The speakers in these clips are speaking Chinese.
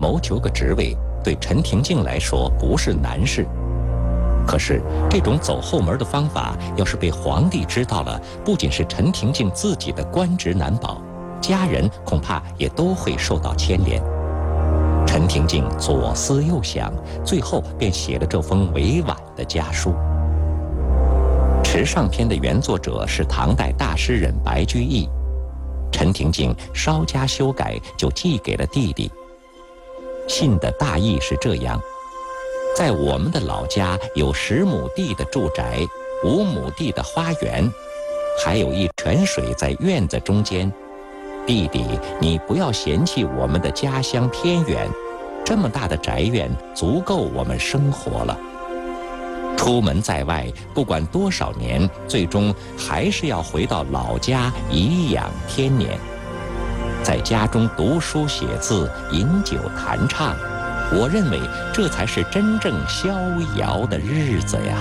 谋求个职位，对陈廷敬来说不是难事。可是这种走后门的方法，要是被皇帝知道了，不仅是陈廷敬自己的官职难保，家人恐怕也都会受到牵连。陈廷敬左思右想，最后便写了这封委婉的家书。《池上篇》的原作者是唐代大诗人白居易，陈廷敬稍加修改，就寄给了弟弟。信的大意是这样：在我们的老家有10亩地的住宅，5亩地的花园，还有一泉水在院子中间。弟弟，你不要嫌弃我们的家乡偏远，这么大的宅院足够我们生活了。出门在外，不管多少年，最终还是要回到老家颐养天年。在家中读书写字，饮酒弹唱，我认为这才是真正逍遥的日子呀。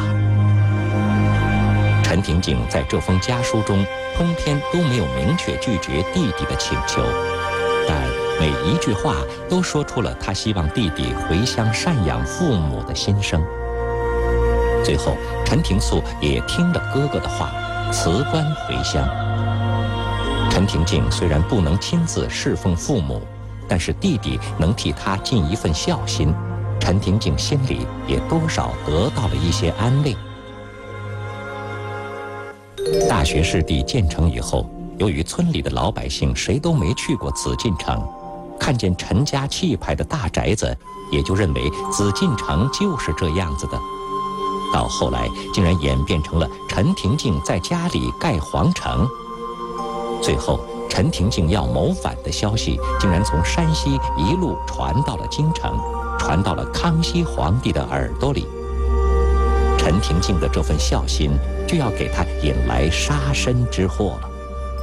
陈廷敬在这封家书中通篇都没有明确拒绝弟弟的请求，但每一句话都说出了他希望弟弟回乡赡养父母的心声。最后，陈廷素也听了哥哥的话，辞官回乡。陈廷敬虽然不能亲自侍奉父母，但是弟弟能替他尽一份孝心，陈廷敬心里也多少得到了一些安慰。大学士第建成以后，由于村里的老百姓谁都没去过紫禁城，看见陈家气派的大宅子，也就认为紫禁城就是这样子的。到后来竟然演变成了陈廷敬在家里盖皇城。最后陈廷敬要谋反的消息竟然从山西一路传到了京城，传到了康熙皇帝的耳朵里。陈廷敬的这份孝心就要给他引来杀身之祸了。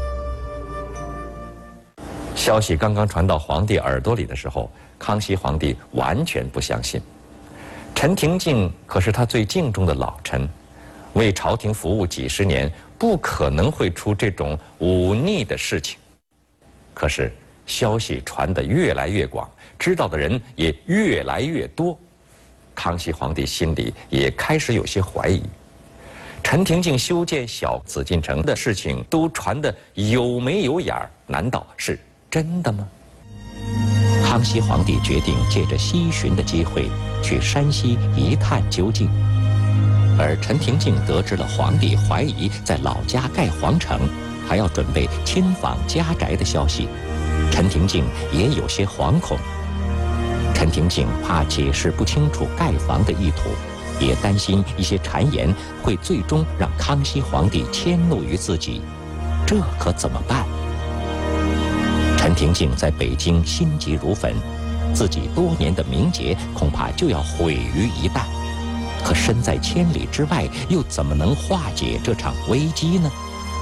消息刚刚传到皇帝耳朵里的时候，康熙皇帝完全不相信。陈廷敬可是他最敬重的老臣，为朝廷服务几十年，不可能会出这种忤逆的事情。可是消息传得越来越广，知道的人也越来越多，康熙皇帝心里也开始有些怀疑。陈廷敬修建小紫禁城的事情都传得有没有眼儿，难道是真的吗？康熙皇帝决定借着西巡的机会去山西一探究竟，而陈廷敬得知了皇帝怀疑在老家盖皇城，还要准备亲访家宅的消息，陈廷敬也有些惶恐。陈廷敬怕解释不清楚盖房的意图，也担心一些谗言会最终让康熙皇帝迁怒于自己，这可怎么办？陈廷敬在北京心急如焚，自己多年的名节恐怕就要毁于一旦。可身在千里之外，又怎么能化解这场危机呢？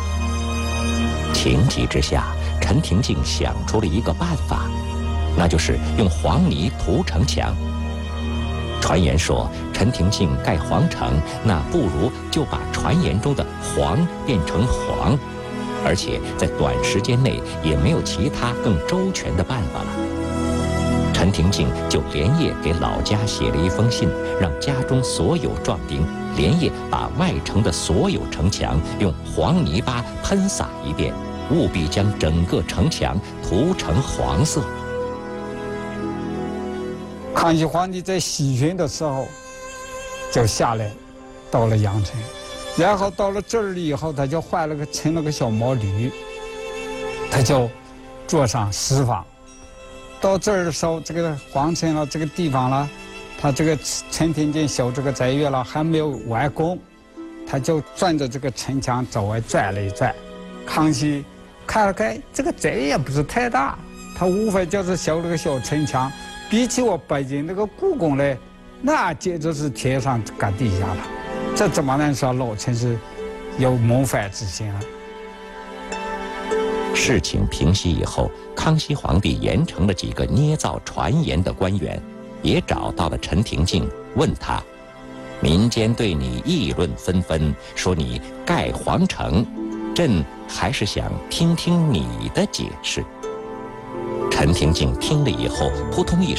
情急之下，陈廷敬想出了一个办法，那就是用黄泥涂城墙。传言说陈廷敬盖皇城，那不如就把传言中的黄变成黄，而且在短时间内也没有其他更周全的办法了。陈廷敬就连夜给老家写了一封信，让家中所有壮丁连夜把外城的所有城墙用黄泥巴喷洒一遍，务必将整个城墙涂成黄色。 康熙皇帝在西巡的时候就下来到了阳城，然后到了这儿以后，他就乘了个小毛驴，他就坐上10坊。到这儿的时候，这个皇城了，这个地方了，他这个陈廷敬修这个宅院了还没有完工，他就转着这个城墙周围转了一转。康熙看了看，这个宅也不是太大，他无非就是修了个小城墙，比起我北京那个故宫来，那简直是天上跟地下了。这怎么能说老臣是有谋反之心了？ 事情平息以后，康熙皇帝严惩了几个捏造传言的官员，也找到了陈廷敬，问他：民间对你议论纷纷，说你盖皇城，朕还是想听听你的解释。陈廷敬听了以后，扑通一声